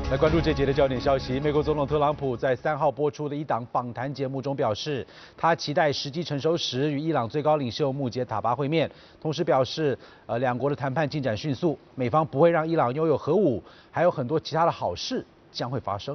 来关注这节的焦点消息。美国总统特朗普在3号播出的一档访谈节目中表示，他期待时机成熟时与伊朗最高领袖穆杰塔巴会面，同时表示，两国的谈判进展迅速，美方不会让伊朗拥有核武，还有很多其他的好事将会发生。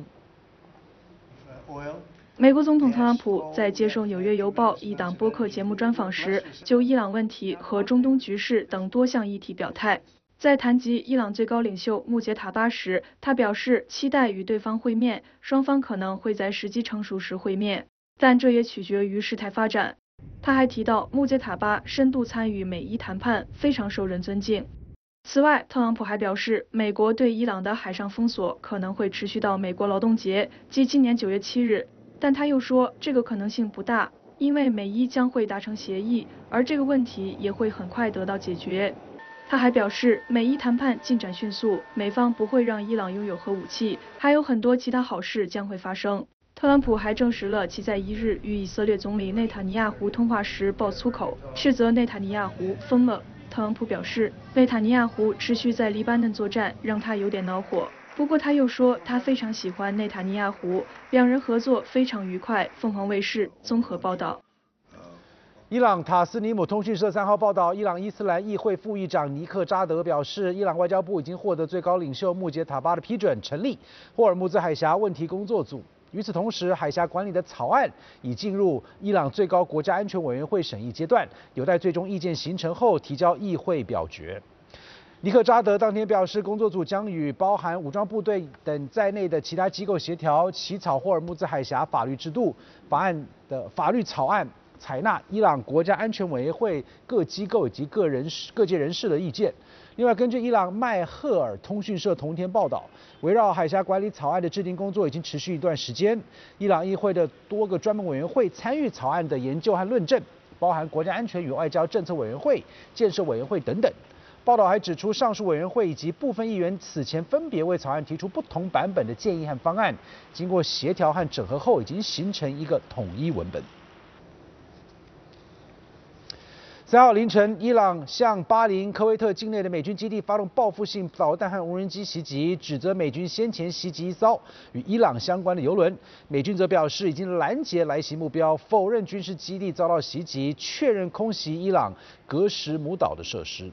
美国总统特朗普在接受《纽约邮报》一档播客节目专访时，就伊朗问题和中东局势等多项议题表态。在谈及伊朗最高领袖穆杰塔巴时，他表示期待与对方会面，双方可能会在时机成熟时会面，但这也取决于事态发展。他还提到，穆杰塔巴深度参与美伊谈判，非常受人尊敬。此外，特朗普还表示，美国对伊朗的海上封锁可能会持续到美国劳动节，即今年9月7日。但他又说，这个可能性不大，因为美伊将会达成协议，而这个问题也会很快得到解决。他还表示，美伊谈判进展迅速，美方不会让伊朗拥有核武器，还有很多其他好事将会发生。特朗普还证实了其在1日与以色列总理内塔尼亚胡通话时爆粗口，斥责内塔尼亚胡疯了。特朗普表示，内塔尼亚胡持续在黎巴嫩作战，让他有点恼火。不过他又说，他非常喜欢内塔尼亚胡，两人合作非常愉快。凤凰卫视综合报道。 伊朗塔斯尼姆通讯社3号报道，伊朗伊斯兰议会副议长尼克扎德表示，伊朗外交部已经获得最高领袖穆杰塔巴的批准，成立霍尔木兹海峡问题工作组。与此同时，海峡管理的草案已进入伊朗最高国家安全委员会审议阶段，有待最终意见形成后提交议会表决。尼克扎德当天表示，工作组将与包含武装部队等在内的其他机构协调，起草霍尔木兹海峡法律制度法案的法律草案，采纳伊朗国家安全委员会各机构以及各界人士的意见。另外，根据伊朗麦赫尔通讯社同天报道，围绕海峡管理草案的制定工作已经持续一段时间。伊朗议会的多个专门委员会参与草案的研究和论证，包含国家安全与外交政策委员会、建设委员会等等。报道还指出，上述委员会以及部分议员此前分别为草案提出不同版本的建议和方案，经过协调和整合后，已经形成一个统一文本。3号凌晨，伊朗向巴林、科威特境内的美军基地发动报复性导弹和无人机袭击，指责美军先前袭击一艘与伊朗相关的油轮。美军则表示已经拦截来袭目标，否认军事基地遭到袭击，确认空袭伊朗格什姆岛的设施。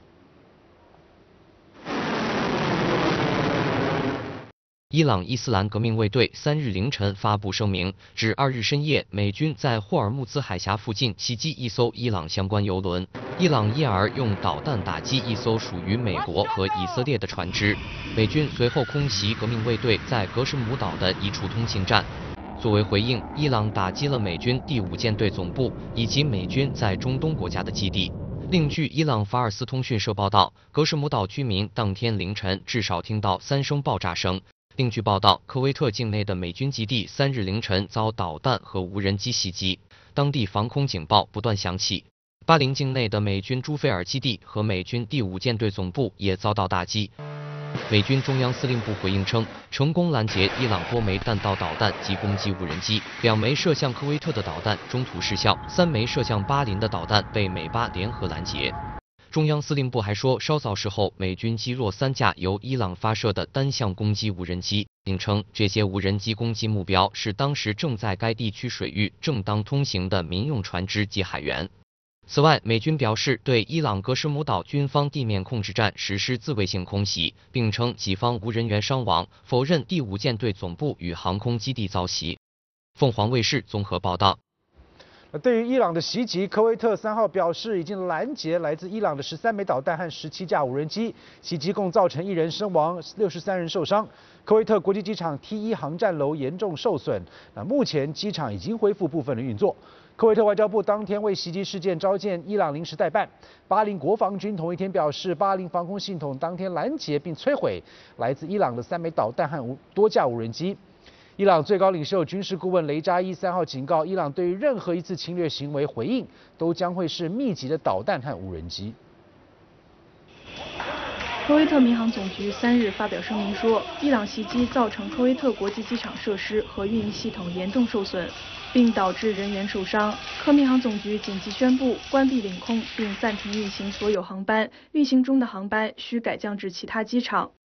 伊朗伊斯兰革命卫队3日凌晨发布声明，指2日深夜美军在霍尔木兹海峡附近袭击一艘伊朗相关油轮，伊朗因而用导弹打击一艘属于美国和以色列的船只。美军随后空袭革命卫队在格什姆岛的一处通信站。作为回应，伊朗打击了美军第5舰队总部以及美军在中东国家的基地。另据伊朗法尔斯通讯社报道，格什姆岛居民当天凌晨至少听到3声爆炸声。另据报道，科威特境内的美军基地3日凌晨遭导弹和无人机袭击，当地防空警报不断响起。巴林境内的美军朱菲尔基地和美军第5舰队总部也遭到打击。美军中央司令部回应称，成功拦截伊朗多枚弹道导弹及攻击无人机，2枚射向科威特的导弹中途失效，3枚射向巴林的导弹被美巴联合拦截。中央司令部还说，稍早时候美军击落3架由伊朗发射的单向攻击无人机，并称这些无人机攻击目标是当时正在该地区水域正当通行的民用船只及海员。此外，美军表示对伊朗格什姆岛军方地面控制站实施自卫性空袭，并称己方无人员伤亡，否认第5舰队总部与航空基地遭袭。凤凰卫视综合报道。 对于伊朗的袭击，科威特3号表示已经拦截来自伊朗的13枚导弹和17架无人机，袭击共造成1人身亡，63人受伤。科威特国际机场 T1 航站楼严重受损，目前机场已经恢复部分的运作。科威特外交部当天为袭击事件召见伊朗临时代办。巴林国防军同一天表示，巴林防空系统当天拦截并摧毁来自伊朗的3枚导弹和多架无人机。伊朗最高领袖军事顾问雷扎伊3号警告，伊朗对于任何一次侵略行为回应都将会是密集的导弹和无人机。 科威特民航总局3日发表声明说，伊朗袭击造成科威特国际机场设施和运营系统严重受损，并导致人员受伤。科民航总局紧急宣布关闭领空，并暂停运行所有航班，运行中的航班需改降至其他机场。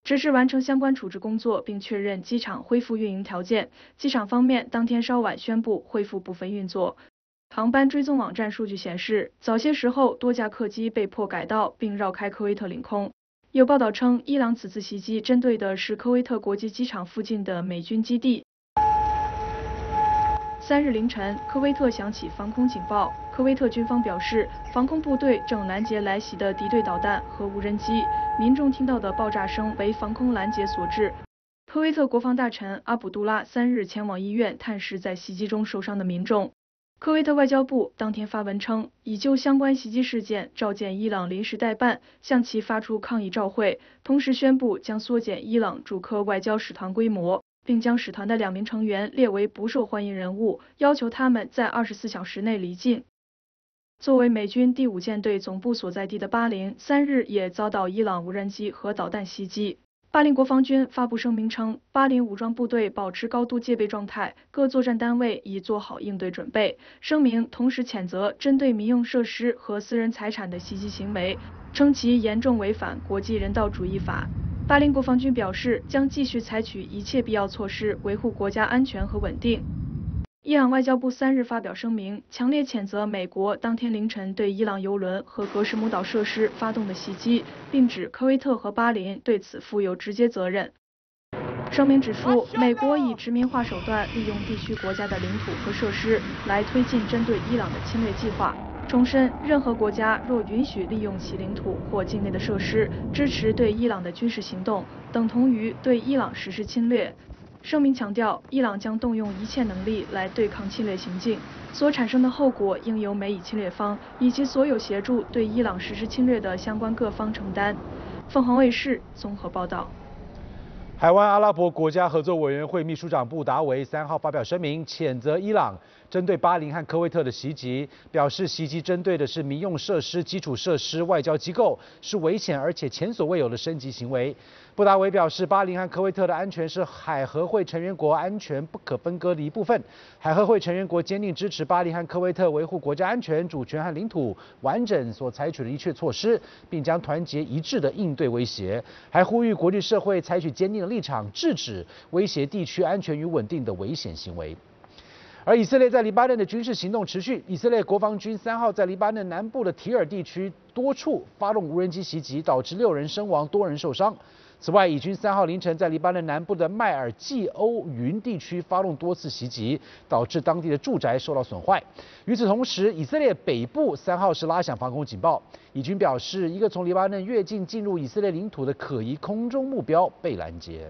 指示完成相关处置工作，并确认机场恢复运营条件。机场方面当天稍晚宣布恢复部分运作。航班追踪网站数据显示，早些时候多架客机被迫改道并绕开科威特领空。有报道称，伊朗此次袭击针对的是科威特国际机场附近的美军基地。3日凌晨，科威特响起防空警报。科威特军方表示，防空部队正拦截来袭的敌对导弹和无人机，民众听到的爆炸声为防空拦截所致。科威特国防大臣阿卜杜拉3日前往医院探视在袭击中受伤的民众。科威特外交部当天发文称，已就相关袭击事件召见伊朗临时代办，向其发出抗议照会，同时宣布将缩减伊朗驻科外交使团规模，并将使团的2名成员列为不受欢迎人物，要求他们在24小时内离境。作为美军第5舰队总部所在地的巴林，3日也遭到伊朗无人机和导弹袭击。巴林国防军发布声明称，巴林武装部队保持高度戒备状态，各作战单位已做好应对准备。声明同时谴责针对民用设施和私人财产的袭击行为，称其严重违反国际人道主义法。巴林国防军表示，将继续采取一切必要措施，维护国家安全和稳定。伊朗外交部3日发表声明，强烈谴责美国当天凌晨对伊朗油轮和格什姆岛设施发动的袭击，并指科威特和巴林对此负有直接责任。声明指出，美国以殖民化手段利用地区国家的领土和设施来推进针对伊朗的侵略计划，重申任何国家若允许利用其领土或境内的设施支持对伊朗的军事行动，等同于对伊朗实施侵略。声明强调，伊朗将动用一切能力来对抗侵略行径，所产生的后果应由美以侵略方以及所有协助对伊朗实施侵略的相关各方承担。凤凰卫视综合报道。 海湾阿拉伯国家合作委员会秘书长布达维3号发表声明，谴责伊朗针对巴林和科威特的袭击，表示袭击针对的是民用设施、基础设施、外交机构，是危险而且前所未有的升级行为。布达维表示，巴林和科威特的安全是海合会成员国安全不可分割的一部分。海合会成员国坚定支持巴林和科威特维护国家安全、主权和领土完整所采取的一切措施，并将团结一致地应对威胁，还呼吁国际社会采取坚定的立场，制止威胁地区安全与稳定的危险行为。而以色列在黎巴嫩的军事行动持续，以色列国防军3号在黎巴嫩南部的提尔地区多处发动无人机袭击，导致6人身亡，多人受伤。此外，以军3号凌晨在黎巴嫩南部的迈尔济欧云地区发动多次袭击，导致当地的住宅受到损坏。与此同时，以色列北部3号是拉响防空警报，以军表示一个从黎巴嫩越境进入以色列领土的可疑空中目标被拦截。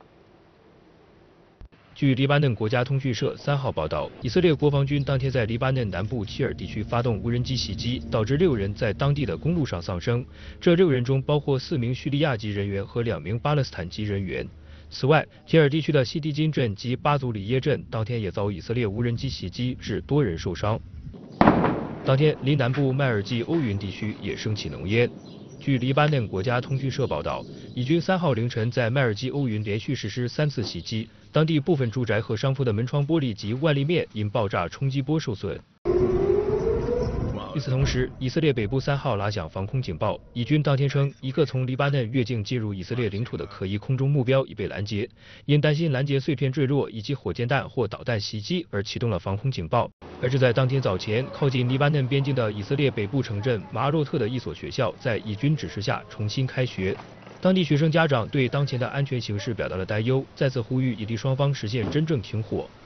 据黎巴嫩国家通讯社3号报道，以色列国防军当天在黎巴嫩南部提尔地区发动无人机袭击，导致6人在当地的公路上丧生。这6人中包括4名叙利亚籍人员和2名巴勒斯坦籍人员。此外，提尔地区的西迪金镇及巴祖里耶镇当天也遭以色列无人机袭击，致多人受伤。当天，离南部迈尔济欧云地区也升起浓烟。据黎巴嫩国家通讯社报道，以军3号凌晨在迈尔济欧云连续实施3次袭击，当地部分住宅和商铺的门窗玻璃及外立面因爆炸冲击波受损。与此同时，以色列北部3号拉响防空警报，以军当天称，一个从黎巴嫩越境进入以色列领土的可疑空中目标已被拦截，因担心拦截碎片坠落以及火箭弹或导弹袭击而启动了防空警报。而就在当天早前，靠近黎巴嫩边境的以色列北部城镇马若特的一所学校在以军指示下重新开学。当地学生家长对当前的安全形势表达了担忧，再次呼吁以利双方实现真正停火。